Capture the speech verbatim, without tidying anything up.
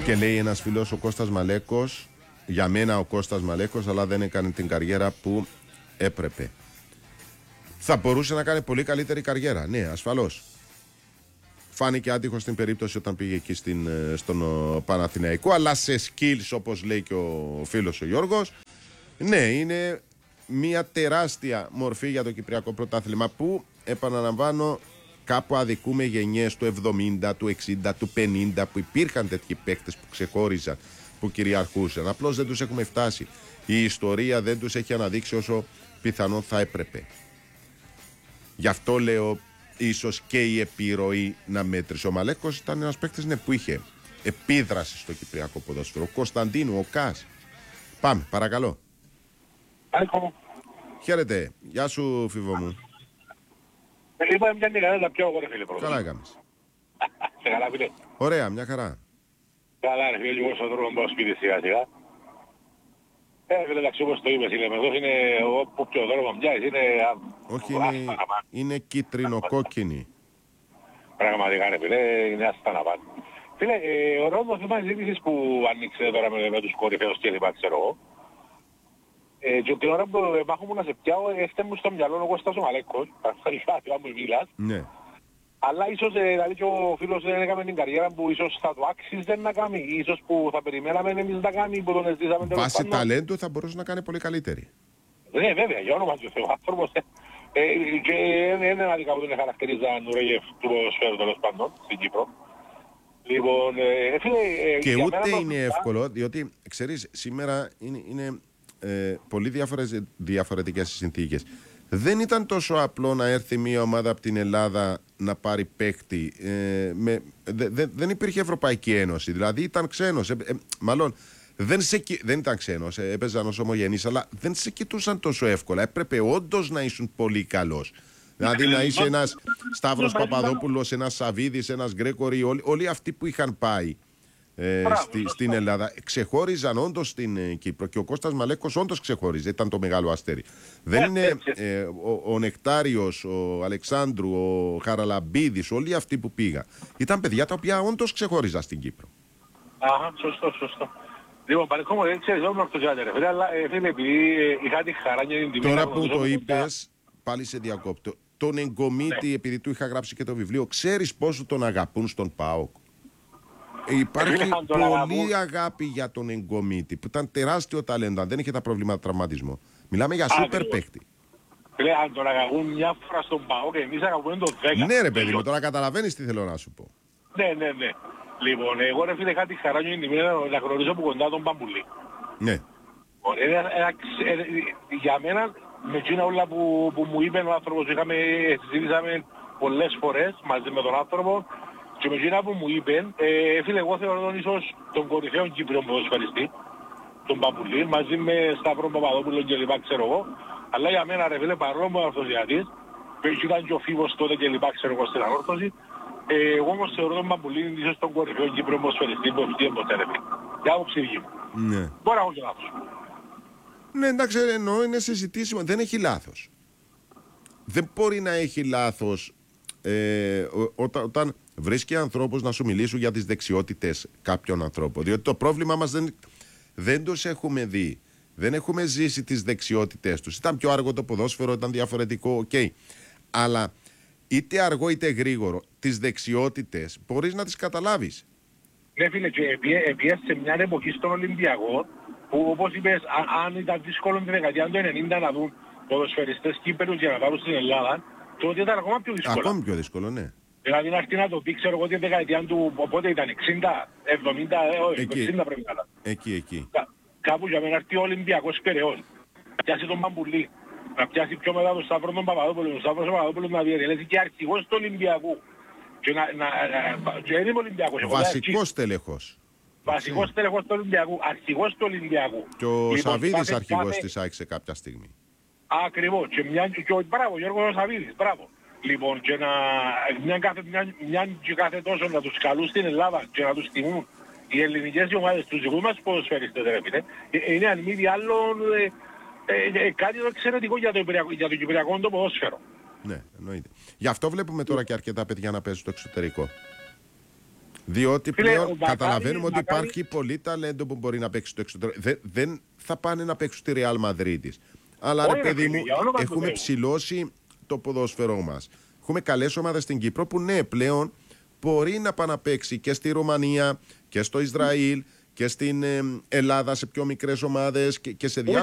Και λέει ένας φίλος, ο Κώστας Μαλέκος, για μένα ο Κώστας Μαλέκος, αλλά δεν έκανε την καριέρα που έπρεπε. Θα μπορούσε να κάνει πολύ καλύτερη καριέρα, ναι, ασφαλώς. Φάνηκε άτυχο στην περίπτωση όταν πήγε εκεί στην, στον Παναθηναϊκό, αλλά σε skills, όπως λέει και ο φίλος ο Γιώργος, ναι, είναι μια τεράστια μορφή για το Κυπριακό Πρωτάθλημα που, επαναλαμβάνω, κάπου αδικούμε γενιές του εβδομήντα, του εξήντα, του πενήντα που υπήρχαν τέτοιοι παίκτες που ξεχώριζαν, που κυριαρχούσαν. Απλώς δεν τους έχουμε φτάσει. Η ιστορία δεν τους έχει αναδείξει όσο πιθανόν θα έπρεπε. Γι' αυτό λέω ίσως και η επιρροή να μέτρησε. Ο Μαλέκος ήταν ένας παίκτης, ναι, που είχε επίδραση στο Κυπριακό ποδόσφαιρο. Ο Κωνσταντίνου, ο Κάς. Πάμε, παρακαλώ. Άλκο. Χαίρετε. Γεια σου, Φίβο μου. Λοιπόν, μια νικανέλα πιο εγώ, ρε φίλε, πρώτα. Καλά έκαμες. Σε καλά, φίλε. Ωραία, μια χαρά. Καλά, ρε φίλε, λίγο στον δρόμο πάω σπίτι σιγά σιγά. Ε, φίλε, εντάξει, όπως το είπες, λέμε, εδώ είναι όπου πιο δρόμο μοιάζει, είναι... Όχι, είναι, είναι κίτρινο-κόκκινη. Πραγματικά, ρε φίλε, είναι άστα να πάνε. Φίλε, ε, ο ρόλο θέμα ζήτησης που ανοίξε τώρα με, με τους κορυφαίους και λοιπά, ξέρω εγώ. Ε, και την ώρα που μάχομαι να σε πιάω, έφτανε μου στο μυαλό ο Κώστας ο Μαλέκος, παρακαλικά, αν μου μιλάς. Ναι. Αλλά ίσως, ε, δηλαδή και ο φίλος δεν έκαμε την καριέρα που ίσως θα το άξιζε να κάνει, ίσως που θα περιμέναμε εμείς να κάνει, που τον ζήσαμε τέλος Βάσει πάντων. ταλέντου θα μπορούσε να κάνει πολύ καλύτερη. Ναι, βέβαια, για όνομα του Θεού, άνθρωπος. Ε, ε, και είναι ένα δικά που δεν χαρακτηρίζαν Νουρέγεφ του ποδοσφαίρου τέλος πάντων, στην Κύπρο. Λοιπόν, ε, φίλε, ε, Και ούτε μένα, είναι εύκολο, διότι ξέρεις, σήμερα είναι, είναι ε, πολύ διάφορες, διαφορετικές οι συνθήκες. Δεν ήταν τόσο απλό να έρθει μια ομάδα από την Ελλάδα να πάρει παίκτη. Ε, με, δε, δε, δεν υπήρχε Ευρωπαϊκή Ένωση, δηλαδή ήταν ξένος. Ε, ε, μάλλον δεν, σε, δεν ήταν ξένος, ε, έπαιζαν ως ομογενείς, αλλά δεν σε κοιτούσαν τόσο εύκολα. Έπρεπε όντως να ήσουν πολύ καλός. Δηλαδή να είσαι ένας Σταύρος Παπαδόπουλος, ένας Σαβίδης, ένας Γκρέκορη, όλοι, όλοι αυτοί που είχαν πάει ε, στη, στην Ελλάδα ξεχώριζαν όντως στην ε, Κύπρο. Και ο Κώστας Μαλέκος όντως ξεχώριζε, ήταν το μεγάλο αστέρι. Δεν είναι ε, ο, ο Νεκτάριος, ο Αλεξάνδρου, ο Χαραλαμπίδης, όλοι αυτοί που πήγαν. Ήταν παιδιά τα οποία όντως ξεχώριζαν στην Κύπρο. Αχα, σωστό, σωστό. Λοιπόν, παρεκόμω δεν ξέρεις, όχι αυτό ρε φίλε, αλλά φίλε, επειδή είχα τη χαρά και την τιμή... Τώρα που το είπες, πάλι σε διακόπτω. Τον Εγκομίτη, ναι, επειδή του είχα γράψει και το βιβλίο, ξέρεις πόσο τον αγαπούν στον ΠΑΟΚ. Υπάρχει πολύ αγάπη για τον Εγκομίτη, που ήταν τεράστιο ταλέντο, δεν είχε τα προβλήματα τραυματισμό. Μιλάμε για σούπερ παίχτη. Φίλε, αν τον αγαπούν μια φορά στον ΠΑΟΚ, εμείς αγαπούμε τον δέκα. Ναι ρε παιδί μου, τώρα καταλαβαίνεις τι θέλω να σου πω. Ναι, ναι, ναι. Λοιπόν, εγώ ρε φίλε είχα τη χαρά και την τιμή να γνωρίζω από κοντά τον Παμπουλή. Ναι. Για μένα, με εκείνα όλα που, που μου είπε ο άνθρωπος, είχαμε, συζήτησαμε πολλές φορές μαζί με τον άνθρωπο και με εκείνα που μου είπε, ε, φίλε, εγώ θεωρώ τον ίσως τον κορυφαίο Κύπριο ποδοσφαιριστή, τον Παπουλή, μαζί με Σταύρο Παπαδόπουλο και λοιπά, ξέρω εγώ, αλλά για μένα, ρε φίλε, παρόλο που αυτοσιατής, που ήταν και ο Φίβος τότε και λοιπά, ξέρω εγώ, στην ανόρθωση, ε, εγώ όμως θεωρώ τον Παπουλή ίσως τον κορυφαίο Κύπριο ποδοσφαιριστή που ευθύει εμποτέρευε. Για άποψη δική μου. Ναι. Μπορεί να έχω και λάθος. Ναι, εντάξει, εννοώ, είναι συζητήσιμο. Δεν έχει λάθος. Δεν μπορεί να έχει λάθος ε, όταν, όταν βρίσκει ανθρώπους να σου μιλήσουν για τις δεξιότητες κάποιων ανθρώπων. Διότι το πρόβλημα μας δεν, δεν τους έχουμε δει. Δεν έχουμε ζήσει τις δεξιότητες τους. Ήταν πιο αργό το ποδόσφαιρο, ήταν διαφορετικό, οκ. Okay. Αλλά είτε αργό είτε γρήγορο, τις δεξιότητες μπορείς να τις καταλάβεις. Ναι φίλε, και επιέσαι σε μια εποχή στον Ολυμπιακό, που όπως είπες, αν ήταν δύσκολο την δεκαετία του ενενήντα να δουν ποδοσφαιριστές Κύπρους για να πάρουν στην Ελλάδα, τότε ήταν ακόμα πιο δύσκολο. Ακόμη πιο δύσκολο, ναι. Δηλαδή να έρθει να το πει, ξέρω εγώ, την δεκαετία του, οπότε ήταν εξήντα, εβδομήντα, εξήντα πρέπει να ήταν. Εκεί, εκεί. Κα, κάπου για να έρθει ο Ολυμπιακός Περαιός, να πιάσει τον Παμπουλή, να πιάσει πιο μετά τον Σταύρο τον Παπαδόπουλο, τον Σταύρο τον Παπαδόπουλο να διατελέσει και αρχηγός του Ολυμπιακού. Και να, να, να, και είναι Ολυμπιακός. Βασικός τέλεχος. Βασικός τέλεχος του Ολυμπιακού, αρχηγός του Ολυμπιακού. Και ο λοιπόν, Σαβίδης αρχηγός κάθε... της ΑΕΚ σε κάποια στιγμή. Ακριβώς. Και, μια, και ο, μπράβο, Γιώργος Σαβίδης, μπράβο. Λοιπόν, και να μια κάθε, μια, μια και κάθε τόσο να τους καλούν στην Ελλάδα και να τους τιμούν οι ελληνικές ομάδες, τους δικούς μας ποδοσφαιριστές, ρε φίλε, είναι αν μη διάλλον ε, ε, ε, κάτι εξαιρετικό για το, για το κυπριακό το ποδόσφαιρο. Ναι, εννοείται. Γι' αυτό βλέπουμε τώρα και αρκετά παιδιά να παίζουν στο εξωτερικό. Διότι Φίλε, πλέον ο Μακάρι- καταλαβαίνουμε ότι Μακάρι- υπάρχει πολύ ταλέντο που μπορεί να παίξει στο εξωτερικό. Δεν, δεν θα πάνε να παίξουν στη Real Madrid. Αλλά Όχι, ρε ρε παιδί φίλε, μου, για όνομα του έχουμε Θεού. ψηλώσει το ποδόσφαιρό μας. Έχουμε καλές ομάδες στην Κύπρο που ναι, πλέον μπορεί να πάει να παίξει και στη Ρουμανία και στο Ισραήλ και στην ε, Ελλάδα σε πιο μικρές ομάδες και, και σε διάφορα.